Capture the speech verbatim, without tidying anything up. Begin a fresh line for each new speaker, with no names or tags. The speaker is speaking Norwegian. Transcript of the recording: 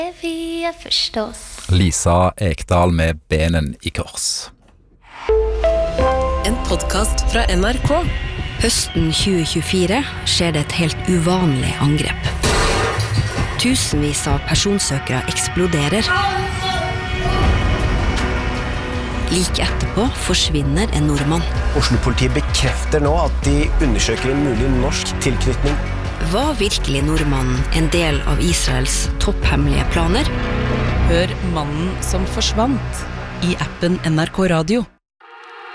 Vi er forstås.
Lisa Ekdal med Benen i kors.
En podcast fra N R K.
Høsten tjue tjuefire skjer det et helt uvanlig angrep. Tusenvis av personsøkere eksploderer. Like etterpå forsvinner en nordmann.
Oslo-politiet bekrefter nå at de undersøker en mulig norsk tilknytning.
Var virkelig nordmannen en del av Israels topphemmelige planer?
Hør Mannen som forsvant i appen N R K Radio.